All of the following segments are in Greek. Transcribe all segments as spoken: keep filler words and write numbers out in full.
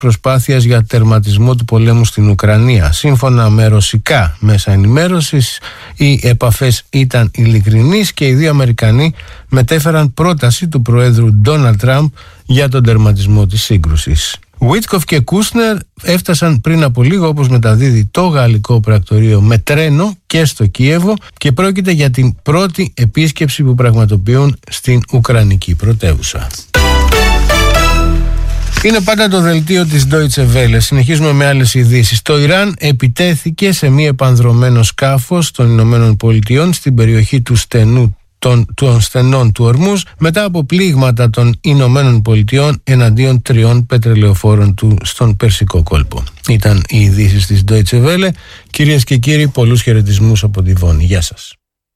προσπάθειας για τερματισμό του πολέμου στην Ουκρανία. Σύμφωνα με ρωσικά μέσα ενημέρωσης, οι επαφές ήταν ειλικρινείς και οι δύο Αμερικανοί μετέφεραν πρόταση του Προέδρου Ντόναλντ Τραμπ για τον τερματισμό της σύγκρουσης. Βίτκοφ και Κούσνερ έφτασαν πριν από λίγο, όπως μεταδίδει το γαλλικό πρακτορείο, με τρένο και στο Κίεβο και πρόκειται για την πρώτη επίσκεψη που πραγματοποιούν στην Ουκρανική πρωτεύουσα. Είναι πάντα το δελτίο της Deutsche Welle. Συνεχίζουμε με άλλες ειδήσεις. Το Ιράν επιτέθηκε σε μη επανδρωμένο σκάφος των Ηνωμένων Πολιτειών στην περιοχή του στενού των, των στενών του Ορμούζ μετά από πλήγματα των Ηνωμένων Πολιτειών εναντίον τριών πετρελαιοφόρων του στον Περσικό κόλπο. Ήταν οι ειδήσεις της Deutsche Welle. Κυρίες και κύριοι, πολλούς χαιρετισμούς από τη Βόνη. Γεια σας.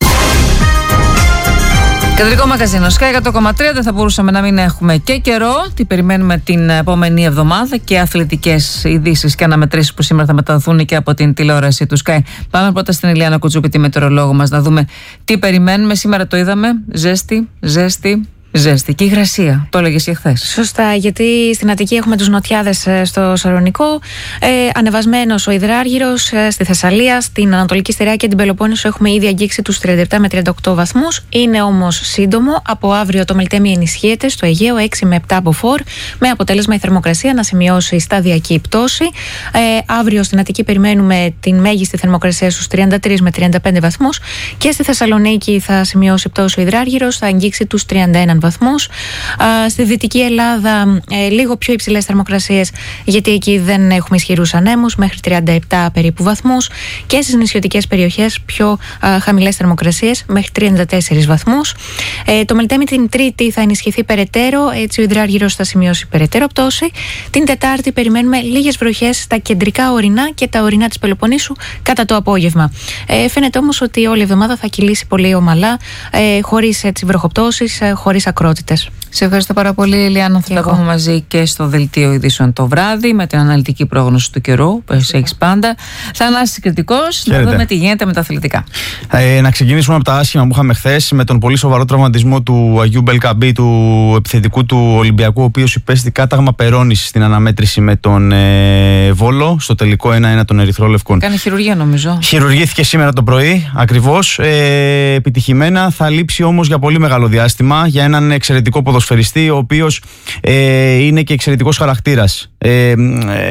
Κεντρικό μαγαζίνο Sky εκατό κόμμα τρία. Δεν θα μπορούσαμε να μην έχουμε και καιρό. Τι περιμένουμε την επόμενη εβδομάδα και αθλητικές ειδήσεις και αναμετρήσεις που σήμερα θα μεταδοθούν και από την τηλεόραση του Sky. Πάμε πρώτα στην Ηλιάνα Κουτσούπη, τη μετεωρολόγο μας, να δούμε τι περιμένουμε. Σήμερα το είδαμε. Ζέστη, ζέστη. Ζέστη και υγρασία, το έλεγες και χθες. Σωστά, γιατί στην Αττική έχουμε τους νοτιάδες στο Σαλονικό, ε, ανεβασμένος ο Υδράργυρος ε, στη Θεσσαλία, στην Ανατολική Στερεά και την Πελοπόννησο έχουμε ήδη αγγίξει τους τριάντα επτά με τριάντα οκτώ βαθμούς. Είναι όμως σύντομο. Από αύριο το Μελτέμι ενισχύεται στο Αιγαίο έξι με επτά από φορ, με αποτέλεσμα η θερμοκρασία να σημειώσει σταδιακή πτώση. Ε, αύριο στην Αττική περιμένουμε την μέγιστη θερμοκρασία στους τριάντα τρία με τριάντα πέντε βαθμούς και στη Θεσσαλονίκη θα σημειώσει πτώση ο Υδράργυρος, θα αγγίξει τους τριάντα ένα βαθμούς. Α, στη Δυτική Ελλάδα ε, λίγο πιο υψηλές θερμοκρασίες, γιατί εκεί δεν έχουμε ισχυρούς ανέμους, μέχρι τριάντα επτά περίπου βαθμούς, και στις νησιωτικές περιοχές πιο α, χαμηλές θερμοκρασίες, μέχρι τριάντα τέσσερις βαθμούς. Ε, το Μελτέμι την Τρίτη θα ενισχυθεί περαιτέρω, έτσι ο Υδράργυρος θα σημειώσει περαιτέρω πτώση. Την Τετάρτη περιμένουμε λίγες βροχές στα κεντρικά ορεινά και τα ορεινά της Πελοποννήσου κατά το απόγευμα. Ε, φαίνεται όμως ότι όλη η εβδομάδα θα κυλήσει πολύ ομαλά, ε, χωρίς έτσι βροχοπτώσεις, ε, χωρίς ακρότητες. Σε ευχαριστώ πάρα πολύ, Ηλιάνα. Θα τα πούμε μαζί και στο δελτίο ειδήσεων το βράδυ με την αναλυτική πρόγνωση του καιρού που έχεις πάντα. Θανάσης Κρητικός, να δούμε τι γίνεται με τα αθλητικά. Ε, να ξεκινήσουμε από τα άσχημα που είχαμε χθες με τον πολύ σοβαρό τραυματισμό του Αγίου Μπελκαμπή, του επιθετικού του Ολυμπιακού, ο οποίος υπέστη κάταγμα περώνης στην αναμέτρηση με τον ε, Βόλο στο τελικό ένα ένα των Ερυθρόλευκων. Κάνει χειρουργία, νομίζω. Χειρουργήθηκε σήμερα το πρωί, ακριβώς. Ε, επιτυχημένα. Θα λείψει όμως για πολύ μεγάλο διάστημα για έναν εξαιρετικό ποδοσφαιριστή, ο οποίος ε, είναι και εξαιρετικός χαρακτήρας. Ε, ε,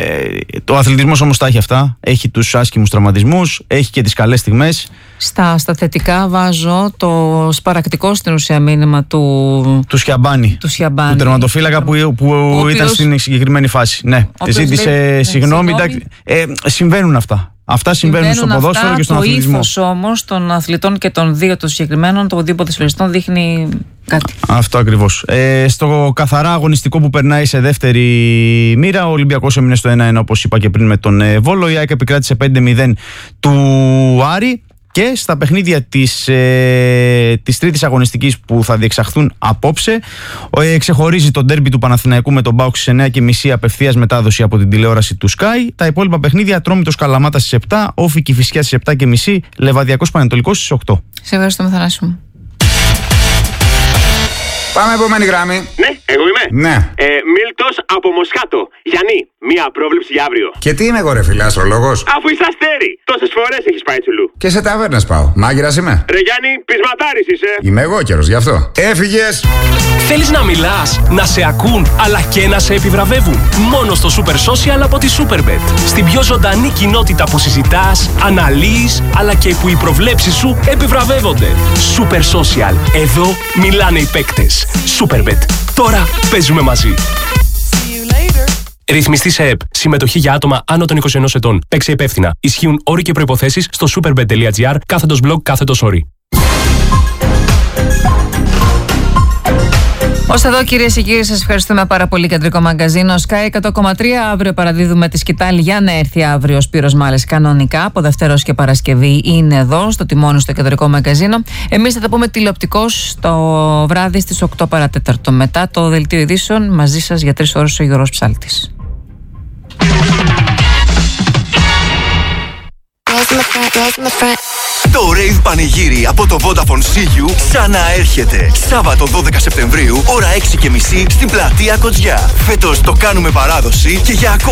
το αθλητισμός όμως τα έχει αυτά. Έχει τους άσχημους τραυματισμούς, έχει και τις καλές στιγμές. Στα, στα θετικά βάζω το σπαρακτικό στην ουσία μήνυμα του, του Σιαμπάνη, του, Σιαμπάνη, του τερματοφύλακα που, που, που οποίος, ήταν στην συγκεκριμένη φάση. Ναι, ζήτησε λέει, συγγνώμη. Ε, συμβαίνουν αυτά. Αυτά συμβαίνουν, συμβαίνουν στο ποδόσφαιρο και στον αθλητισμό. Το ήθος όμως των αθλητών και των δύο των συγκεκριμένων, των δύο ποδοσφαιριστών, δείχνει κάτι. Αυτό ακριβώς. Ε, στο καθαρά αγωνιστικό που περνάει σε δεύτερη μοίρα, ο Ολυμπιακός έμεινε στο ένα ένα, όπως είπα και πριν, με τον ε, Βόλο. Η ΑΕΚ επικράτησε πέντε μηδέν του Άρη. Και στα παιχνίδια της, ε, της τρίτης αγωνιστικής που θα διεξαχθούν απόψε, ε, ξεχωρίζει το ντέρμπι του Παναθηναϊκού με τον ΠΑΟΚ στις εννιά και μισή απευθείας μετάδοση από την τηλεόραση του Sky. Τα υπόλοιπα παιχνίδια, Ατρόμητος Καλαμάτα στις επτά, Όφη Κηφισιά στις επτά και μισή, Λεβαδιακός Πανετολικός στις οκτώ. Σε ευχαριστούμε, Θανάση μου. Πάμε επόμενη γραμμή. Ναι, εγώ είμαι. Ναι. Ε, Μίλτος από Μοσχάτο. Γιάννη, μία πρόβλεψη για αύριο. Και τι είμαι εγώ, ρε φίλε, αστρολόγος? Αφού είσαι αστέρι. Τόσες φορές έχεις πάει τσουλού. Και σε ταβέρνες πάω. Μάγειρας είμαι. Ρε Γιάννη, πεισματάρης είσαι. Είμαι εγώ καιρος, γι' αυτό. Έφυγες. Θέλεις να μιλάς, να σε ακούν, αλλά και να σε επιβραβεύουν? Μόνο στο Super Social από τη Superbet. Στην πιο ζωντανή κοινότητα που συζητάς, αναλύεις, αλλά και που οι προβλέψεις σου επιβραβεύονται. Super Social. Εδώ μιλάνε οι παίκτες. Superbet. Τώρα παίζουμε μαζί. Ρυθμιστή σε ΕΠ. Συμμετοχή για άτομα άνω των είκοσι ενός ετών. Παίξε υπεύθυνα. Ισχύουν όροι και προϋποθέσεις στο superbet.gr κάθετος blog κάθετος όροι. Ως εδώ, κυρίες και κύριοι, σας ευχαριστούμε πάρα πολύ. Κεντρικό μαγκαζίνο Sky εκατό κόμμα τρία. Αύριο παραδίδουμε τη σκητάλη για να έρθει αύριο ο Σπύρος Μάλης κανονικά. Από Δευτέρα και Παρασκευή είναι εδώ στο τιμόνι στο κεντρικό μαγκαζίνο. Εμείς θα τα πούμε τηλεοπτικώς το βράδυ στις οκτώ παρά τέταρτο. Μετά το δελτίο ειδήσεων, μαζί σας για τρεις ώρες ο Γιώργος Ψάλτης. Το Rave Πανηγύρι από το Vodafone σι γιου ξαναέρχεται. Σάββατο δώδεκα Σεπτεμβρίου, ώρα έξι και μισή, στην πλατεία Κοτζιά. Φέτος το κάνουμε παράδοση και για ακόμα